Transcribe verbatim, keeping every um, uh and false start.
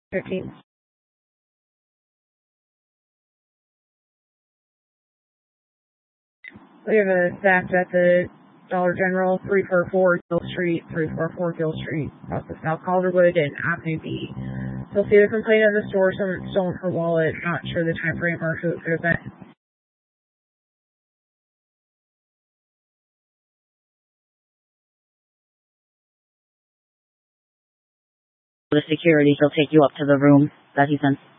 Thirteen. We have a theft at the Dollar General, three forty-four Gill Street, three forty-four Gill Street, off of South Calderwood and Avenue B. So see the complaint at the store, someone stolen her wallet, not sure the time frame or who it could have been. The security, he'll take you up to the room that he sent.